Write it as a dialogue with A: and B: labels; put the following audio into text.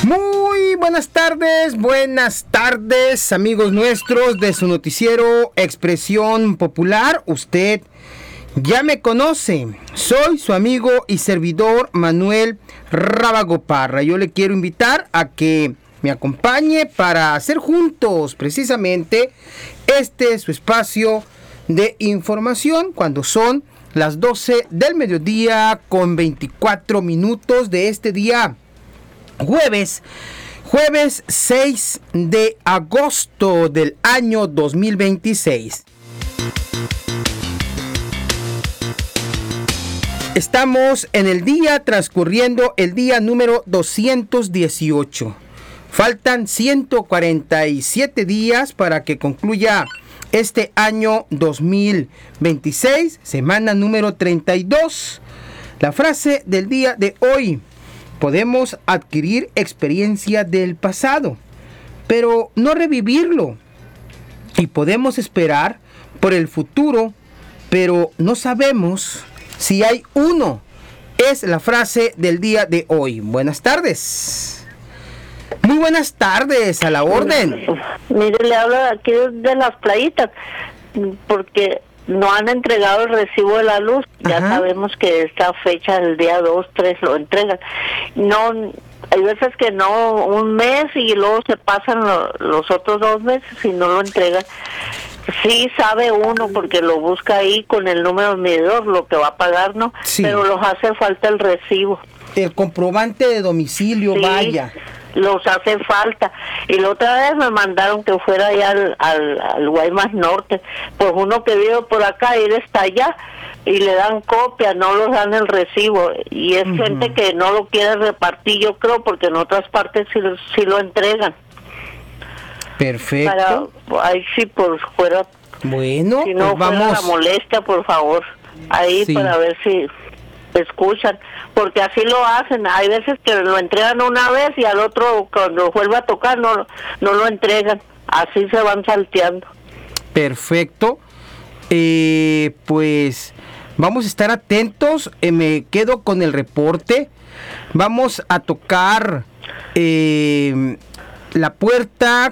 A: Muy buenas tardes, amigos nuestros de su noticiero Expresión Popular. Usted ya me conoce, soy su amigo y servidor Manuel Rábago Parra. Yo le quiero invitar a que me acompañe para hacer juntos precisamente su espacio de información cuando son las 12 del mediodía con 24 minutos de este día. Jueves 6 de agosto del año 2026. Estamos en el día transcurriendo el día número 218. Faltan 147 días para que concluya este año 2026, semana número 32. La frase del día de hoy: podemos adquirir experiencia del pasado, pero no revivirlo. Y podemos esperar por el futuro, pero no sabemos si hay uno. Es la frase del día de hoy. Buenas tardes. Muy buenas tardes, a la orden.
B: Mire, le hablo aquí de las playitas, porque no han entregado el recibo de la luz. Ya sabemos que esta fecha, el día 2, 3, lo entregan. No, hay veces que no, un mes y luego se pasan los otros 2 meses y no lo entregan. Sí sabe uno porque lo busca ahí con el número medidor, lo que va a pagar, ¿no? Sí. Pero los hace falta el recibo.
A: El comprobante de domicilio, sí, vaya.
B: Los hace falta. Y la otra vez me mandaron que fuera allá al Guaymas Norte, pues uno que vive por acá, él está allá y le dan copia, no los dan el recibo, y es gente que no lo quiere repartir, yo creo, porque en otras partes sí lo entregan.
A: Perfecto.
B: Ahí sí, por fuera.
A: Bueno,
B: si no,
A: pues vamos.
B: La molestia, por favor, ahí sí, para ver si escuchan, porque así lo hacen. Hay veces que lo entregan una vez y al otro, cuando vuelve a tocar, no lo entregan. Así se van salteando.
A: Perfecto. Pues vamos a estar atentos. Me quedo con el reporte. Vamos a tocar la puerta